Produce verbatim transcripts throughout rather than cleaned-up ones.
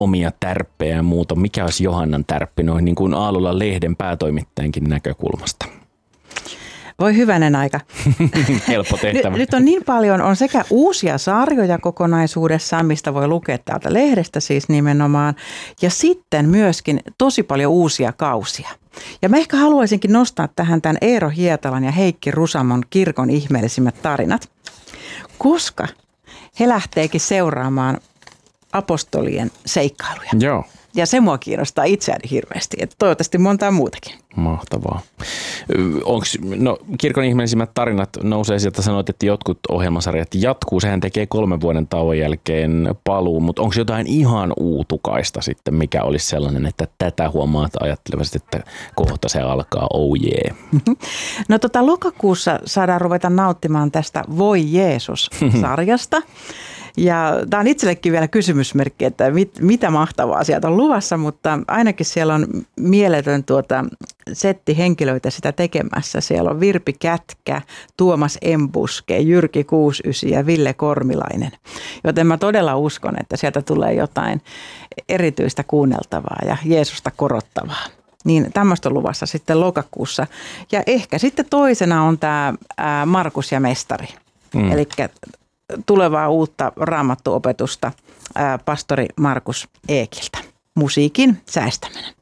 omia tärppejä ja muuta. Mikä olisi Johannan tärppi noin niin kuin Aallolla-lehden päätoimittajankin näkökulmasta? Voi hyvänen aika. Helppo tehtävä. Nyt on niin paljon, on sekä uusia sarjoja kokonaisuudessaan, mistä voi lukea täältä lehdestä siis nimenomaan, ja sitten myöskin tosi paljon uusia kausia. Ja mä ehkä haluaisinkin nostaa tähän tämän Eero Hietalan ja Heikki Rusamon kirkon ihmeellisimmät tarinat, koska he lähteekin seuraamaan apostolien seikkailuja. Joo. Ja se mua kiinnostaa itseäni hirveästi, että toivottavasti montaa muutakin. Mahtavaa. Onks, no, kirkon ihmeellisimmät tarinat nousee sieltä, sanoit, että jotkut ohjelmasarjat jatkuu. Sehän tekee kolmen vuoden tauon jälkeen paluu, mutta onko jotain ihan uutukaista sitten, mikä olisi sellainen, että tätä huomaat ajattelevasti, että kohta se alkaa, oh yeah. No tota lokakuussa saadaan ruveta nauttimaan tästä Voi Jeesus-sarjasta. Ja tämä on itsellekin vielä kysymysmerkki, että mit, mitä mahtavaa sieltä on luvassa, mutta ainakin siellä on mieletön tuota setti henkilöitä sitä tekemässä. Siellä on Virpi Kätkä, Tuomas Embuske, Jyrki Kuusysi ja Ville Kormilainen. Joten mä todella uskon, että sieltä tulee jotain erityistä kuunneltavaa ja Jeesusta korottavaa. Niin tämmöistä on luvassa sitten lokakuussa. Ja ehkä sitten toisena on tämä Markus ja Mestari. Mm. Eli tulevaa uutta raamattuopetusta ää, pastori Markus Eekiltä. Musiikin säästäminen.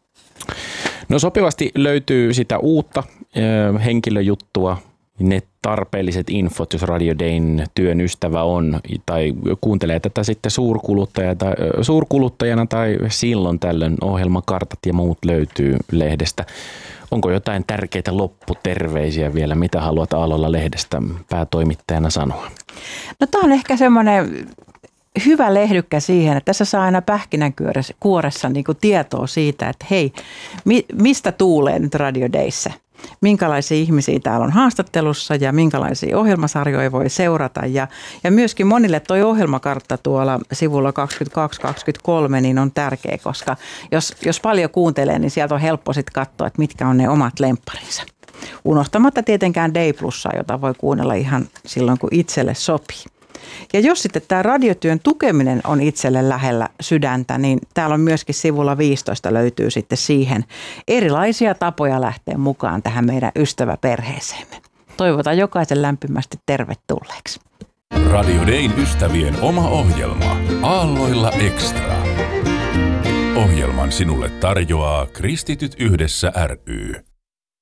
No sopivasti löytyy sitä uutta äh, henkilöjuttua, ne tarpeelliset infot, jos Radio Dayn työn ystävä on tai kuuntelee tätä sitten suurkuluttaja tai, äh, suurkuluttajana tai silloin tällöin ohjelmakartat ja muut löytyy lehdestä. Onko jotain tärkeitä lopputerveisiä vielä, mitä haluat Aallolla-lehdestä päätoimittajana sanoa? No tämä on ehkä semmoinen hyvä lehdykkä siihen, että tässä saa aina pähkinänkuoressa niin kuin tietoa siitä, että hei, mi- mistä tuulee nyt Radio Dayssä? Minkälaisia ihmisiä täällä on haastattelussa ja minkälaisia ohjelmasarjoja voi seurata. Ja, ja myöskin monille toi ohjelmakartta tuolla sivulla kaksikymmentäkaksi kaksikymmentäkolme niin on tärkeä, koska jos, jos paljon kuuntelee, niin sieltä on helppo sitten katsoa, että mitkä on ne omat lempparinsa. Unohtamatta tietenkään Day Plussaa, jota voi kuunnella ihan silloin, kun itselle sopii. Ja jos sitten tämä radiotyön tukeminen on itselle lähellä sydäntä, niin täällä on myöskin sivulla viisitoista löytyy sitten siihen erilaisia tapoja lähteä mukaan tähän meidän ystäväperheeseemme. Toivotan jokaisen lämpimästi tervetulleeksi. Radio Dayn ystävien oma ohjelma Aalloilla Extra. Ohjelman sinulle tarjoaa Kristityt yhdessä ry.